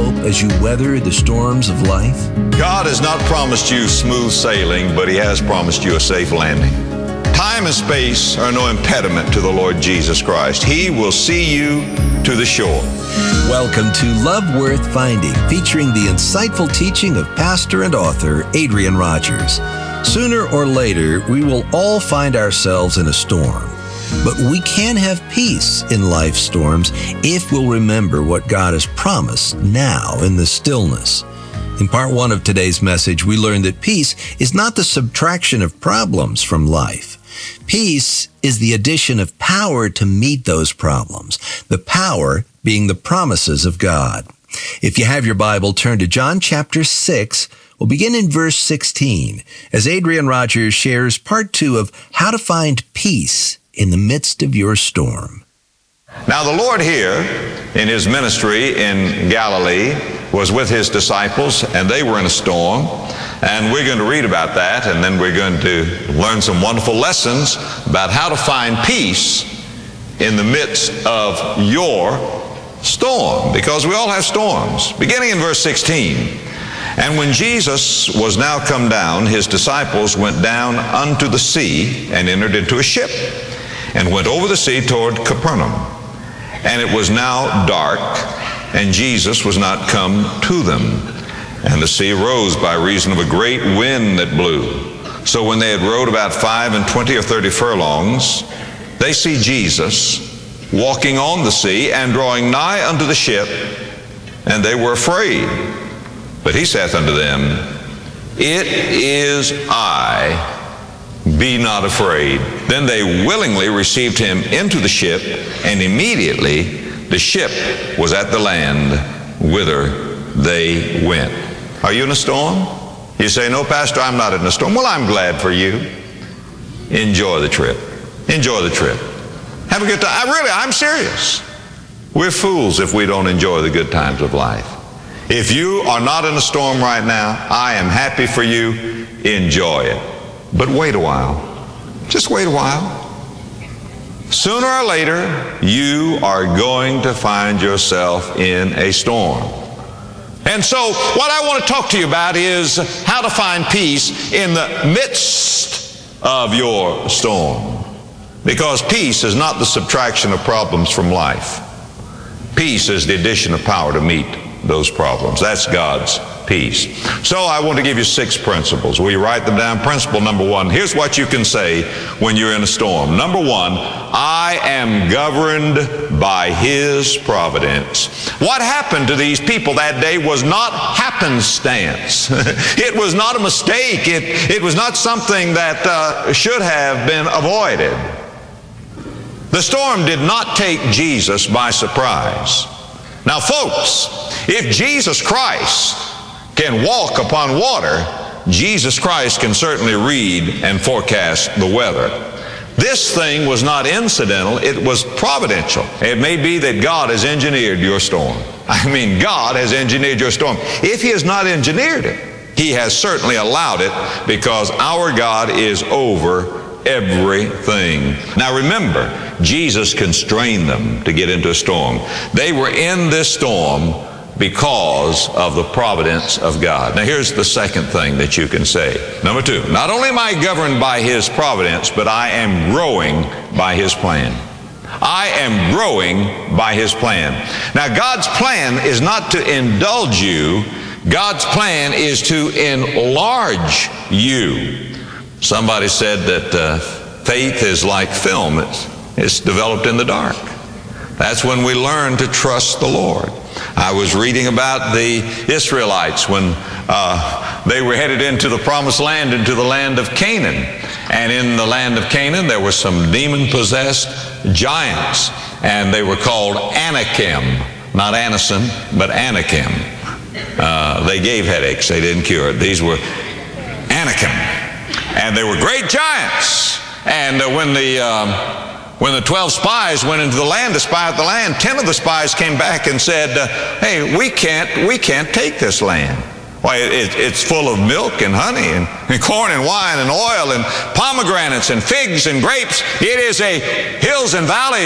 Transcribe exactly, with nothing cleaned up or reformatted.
hope as you weather the storms of life? God has not promised you smooth sailing, but He has promised you a safe landing. Time and space are no impediment to the Lord Jesus Christ. He will see you to the shore. Welcome to Love Worth Finding, featuring the insightful teaching of pastor and author Adrian Rogers. Sooner or later, we will all find ourselves in a storm. But we can have peace in life's storms if we'll remember what God has promised now in the stillness. In part one of today's message, we learned that peace is not the subtraction of problems from life. Peace is the addition of power to meet those problems, the power being the promises of God. If you have your Bible, turn to John chapter six. We'll begin in verse sixteen, as Adrian Rogers shares part two of how to find peace in the midst of your storm. Now the Lord here in His ministry in Galilee was with His disciples, and they were in a storm. And we're going to read about that, and then we're going to learn some wonderful lessons about how to find peace in the midst of your storm, because we all have storms. Beginning in verse sixteen, and when Jesus was now come down, His disciples went down unto the sea and entered into a ship, and went over the sea toward Capernaum. And it was now dark, and Jesus was not come to them. And the sea rose by reason of a great wind that blew. So when they had rowed about five and twenty or thirty furlongs, they see Jesus walking on the sea and drawing nigh unto the ship, and they were afraid. But He saith unto them, It is I, be not afraid. Then they willingly received Him into the ship, and immediately the ship was at the land whither they went. Are you in a storm? You say, no, Pastor, I'm not in a storm. Well, I'm glad for you. Enjoy the trip. Enjoy the trip. Have a good time. I really, I'm serious. We're fools if we don't enjoy the good times of life. If you are not in a storm right now, I am happy for you. Enjoy it. But wait a while. Just wait a while. Sooner or later, you are going to find yourself in a storm. And so what I want to talk to you about is how to find peace in the midst of your storm. Because peace is not the subtraction of problems from life. Peace is the addition of power to meet those problems. That's God's peace. So I want to give you six principles. Will you write them down? Principle number one. Here's what you can say when you're in a storm. Number one, I am governed by His providence. What happened to these people that day was not happenstance. It was not a mistake. It, it was not something that uh, should have been avoided. The storm did not take Jesus by surprise. Now, folks, if Jesus Christ can walk upon water, Jesus Christ can certainly read and forecast the weather. This thing was not incidental, it was providential. It may be that God has engineered your storm. I mean, God has engineered your storm. If He has not engineered it, He has certainly allowed it, because our God is over everything. Now remember, Jesus constrained them to get into a storm. They were in this storm because of the providence of God. Now here's the second thing that you can say. Number two, not only am I governed by His providence, but I am growing by His plan. I am growing by His plan. Now God's plan is not to indulge you. God's plan is to enlarge you. Somebody said that uh, faith is like film. It's, it's developed in the dark. That's when we learn to trust the Lord. I was reading about the Israelites when uh, they were headed into the promised land, into the land of Canaan. And in the land of Canaan, there were some demon-possessed giants. And they were called Anakim. Not Anison, but Anakim. Uh, they gave headaches. They didn't cure it. These were Anakim. And they were great giants. And uh, when the um, when the twelve spies went into the land to spy out the land, ten of the spies came back and said, uh, "Hey, we can't we can't take this land. Why, it, it's full of milk and honey and, and corn and wine and oil and pomegranates and figs and grapes. It is a hills and valleys